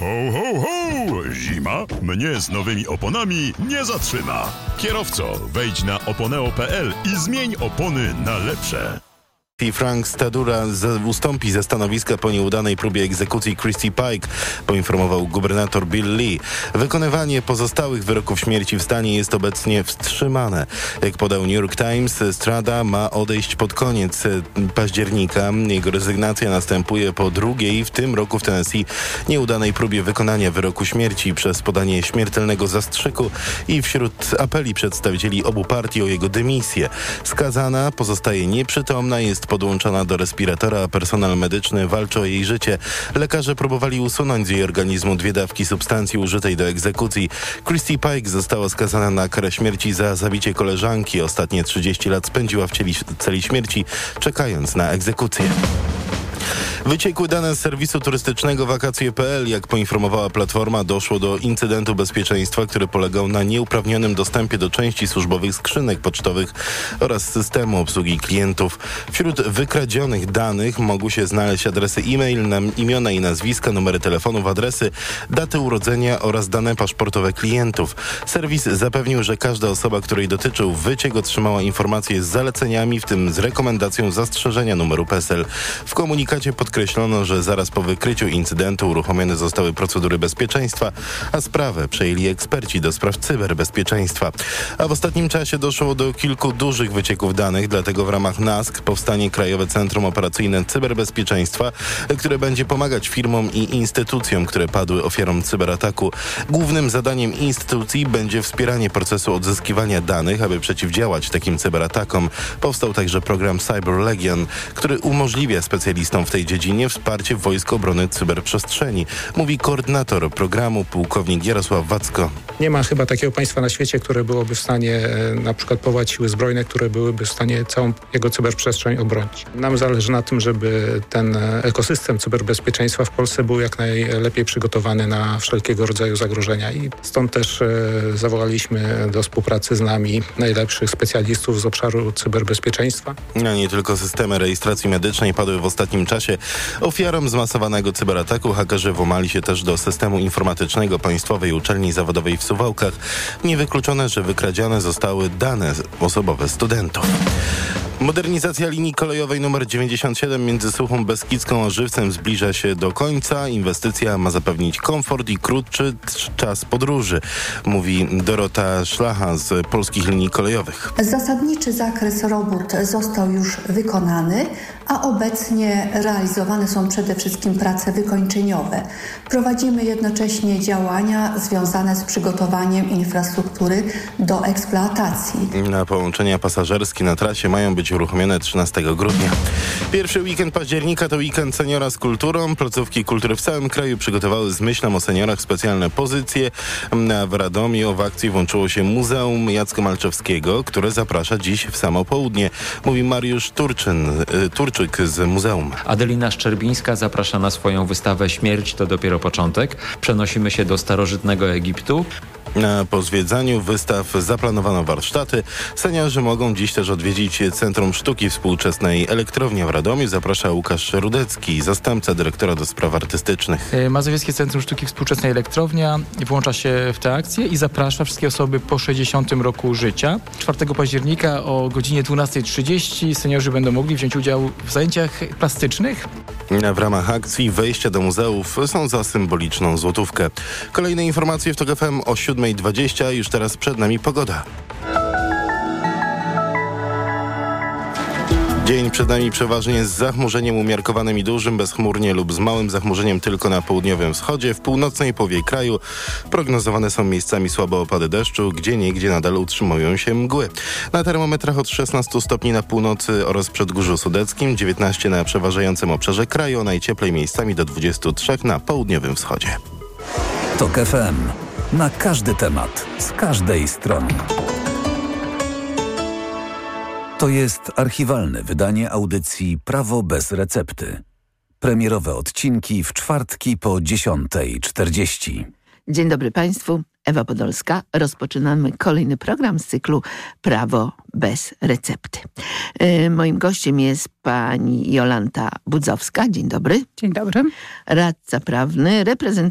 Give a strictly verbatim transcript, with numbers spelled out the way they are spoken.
Ho, ho, ho! Zima mnie z nowymi oponami nie zatrzyma. Kierowco, wejdź na oponeo kropka pe el i zmień opony na lepsze. Frank Stadura z, ustąpi ze stanowiska po nieudanej próbie egzekucji Christy Pike, poinformował gubernator Bill Lee. Wykonywanie pozostałych wyroków śmierci w stanie jest obecnie wstrzymane. Jak podał New York Times, Strada ma odejść pod koniec października. Jego rezygnacja następuje po drugiej w tym roku w Tennessee nieudanej próbie wykonania wyroku śmierci przez podanie śmiertelnego zastrzyku i wśród apeli przedstawicieli obu partii o jego dymisję. Skazana pozostaje nieprzytomna, jest podłączona do respiratora, a personel medyczny walczy o jej życie. Lekarze próbowali usunąć z jej organizmu dwie dawki substancji użytej do egzekucji. Christy Pike została skazana na karę śmierci za zabicie koleżanki. Ostatnie trzydzieści lat spędziła w cieli, celi śmierci, czekając na egzekucję. Wyciekły dane z serwisu turystycznego wakacje kropka pe el. Jak poinformowała platforma, doszło do incydentu bezpieczeństwa, który polegał na nieuprawnionym dostępie do części służbowych skrzynek pocztowych oraz systemu obsługi klientów. Wśród wykradzionych danych mogły się znaleźć adresy e-mail, imiona i nazwiska, numery telefonów, adresy, daty urodzenia oraz dane paszportowe klientów. Serwis zapewnił, że każda osoba, której dotyczył wyciek, otrzymała informacje z zaleceniami, w tym z rekomendacją zastrzeżenia numeru P E S E L. W komunikacie podkreślono, że zaraz po wykryciu incydentu uruchomione zostały procedury bezpieczeństwa, a sprawę przejęli eksperci do spraw cyberbezpieczeństwa. A w ostatnim czasie doszło do kilku dużych wycieków danych, dlatego w ramach N A S K powstanie Krajowe Centrum Operacyjne Cyberbezpieczeństwa, które będzie pomagać firmom i instytucjom, które padły ofiarą cyberataku. Głównym zadaniem instytucji będzie wspieranie procesu odzyskiwania danych, aby przeciwdziałać takim cyberatakom. Powstał także program Cyber Legion, który umożliwia specjalistom w tej dziedzinie wsparcie Wojsk Obrony Cyberprzestrzeni, mówi koordynator programu pułkownik Jarosław Wacko. Nie ma chyba takiego państwa na świecie, które byłoby w stanie e, na przykład powołać siły zbrojne, które byłyby w stanie całą jego cyberprzestrzeń obronić. Nam zależy na tym, żeby ten ekosystem cyberbezpieczeństwa w Polsce był jak najlepiej przygotowany na wszelkiego rodzaju zagrożenia i stąd też e, zawołaliśmy do współpracy z nami najlepszych specjalistów z obszaru cyberbezpieczeństwa. A nie tylko systemy rejestracji medycznej padły w ostatnim czasie ofiarą zmasowanego cyberataku. Hakerzy włamali się też do systemu informatycznego Państwowej Uczelni Zawodowej w Suwałkach. Niewykluczone, że wykradzione zostały dane osobowe studentów. Modernizacja linii kolejowej nr dziewięćdziesiąt siedem między Suchą Beskidzką a Żywcem zbliża się do końca. Inwestycja ma zapewnić komfort i krótszy czas podróży, mówi Dorota Szlacha z Polskich Linii Kolejowych. Zasadniczy zakres robót został już wykonany, a obecnie realizowane są przede wszystkim prace wykończeniowe. Prowadzimy jednocześnie działania związane z przygotowaniem infrastruktury do eksploatacji. Na połączenia pasażerskie na trasie mają być uruchomione trzynastego grudnia. Pierwszy weekend października to weekend seniora z kulturą. Placówki kultury w całym kraju przygotowały z myślą o seniorach specjalne pozycje. W Radomiu w akcji włączyło się Muzeum Jacka Malczewskiego, które zaprasza dziś w samo południe, mówi Mariusz Turczyn, Turczyk z muzeum. Adelina Szczerbińska zaprasza na swoją wystawę Śmierć to dopiero początek. Przenosimy się do starożytnego Egiptu. Na po zwiedzaniu wystaw zaplanowano warsztaty. Seniorzy mogą dziś też odwiedzić Centrum Sztuki Współczesnej Elektrownia w Radomiu. Zaprasza Łukasz Rudecki, zastępca dyrektora do spraw artystycznych. Mazowieckie Centrum Sztuki Współczesnej Elektrownia włącza się w tę akcję i zaprasza wszystkie osoby po sześćdziesiątym roku życia. czwartego października o godzinie dwunastej trzydzieści seniorzy będą mogli wziąć udział w zajęciach plastycznych. W ramach akcji wejścia do muzeów są za symboliczną złotówkę. Kolejne informacje w TOK F M o siódmej dwadzieścia. Już teraz przed nami pogoda. Dzień przed nami przeważnie z zachmurzeniem umiarkowanym i dużym, bezchmurnie lub z małym zachmurzeniem tylko na południowym wschodzie. W północnej połowie kraju prognozowane są miejscami słabe opady deszczu, gdzieniegdzie nadal utrzymują się mgły. Na termometrach od szesnastu stopni na północy oraz Przedgórzu Sudeckim, dziewiętnaście na przeważającym obszarze kraju, najcieplej miejscami do dwudziestu trzech na południowym wschodzie. TOK F M. Na każdy temat, z każdej strony. To jest archiwalne wydanie audycji Prawo bez recepty. Premierowe odcinki w czwartki po dziesiątej czterdzieści. Dzień dobry Państwu, Ewa Podolska. Rozpoczynamy kolejny program z cyklu Prawo bez recepty. Yy, moim gościem jest pani Jolanta Budzowska. Dzień dobry. Dzień dobry. Radca prawny, reprezent